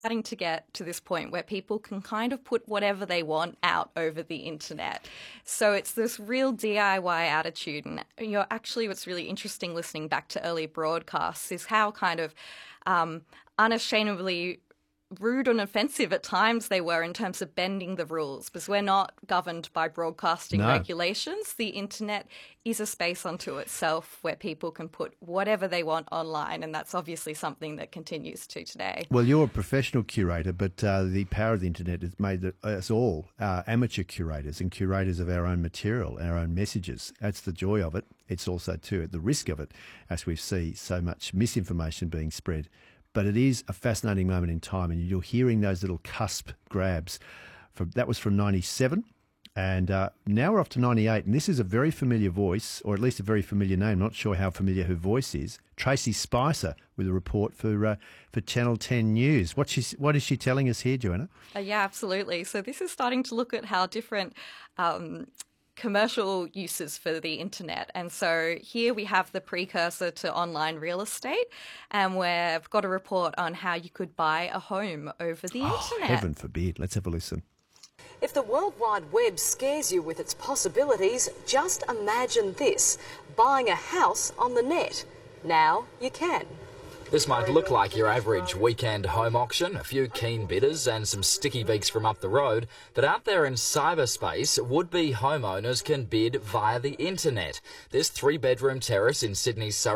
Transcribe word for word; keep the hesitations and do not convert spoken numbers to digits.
starting to get to this point where people can kind of put whatever they want out over the internet. So it's this real D I Y attitude. And you know, actually what's really interesting listening back to early broadcasts is how kind of um, unashamedly rude and offensive at times they were in terms of bending the rules, because we're not governed by broadcasting No. regulations. The internet is a space unto itself where people can put whatever they want online, and that's obviously something that continues to today. Well, you're a professional curator, but uh, the power of the internet has made us all uh, amateur curators and curators of our own material, our own messages. That's the joy of it. It's also, too, at the risk of it, as we see so much misinformation being spread. But it is a fascinating moment in time, and you're hearing those little cusp grabs. From, that was from ninety-seven, and uh, now we're off to ninety-eight, and this is a very familiar voice, or at least a very familiar name. Not sure how familiar her voice is. Tracy Spicer with a report for uh, for Channel ten News. What she's, what is she telling us here, Joanna? Uh, yeah, absolutely. So this is starting to look at how different Um, commercial uses for the internet. And so here we have the precursor to online real estate, and we've got a report on how you could buy a home over the Oh, internet. heaven forbid. Let's have a listen. If the World Wide Web scares you with its possibilities, just imagine this: buying a house on the net. Now you can. This might look like your average weekend home auction, a few keen bidders and some sticky beaks from up the road, but out there in cyberspace, would-be homeowners can bid via the internet. This three-bedroom terrace in Sydney's Surrey